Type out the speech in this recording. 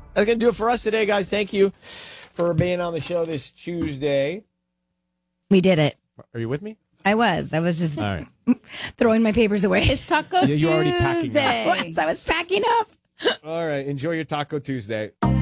That's going to do it for us today, guys. Thank you for being on the show this Tuesday. We did it. Are you with me? I was just All right. throwing my papers away. It's Taco You're already packing Tuesday. Once I was packing up. All right. Enjoy your Taco Tuesday.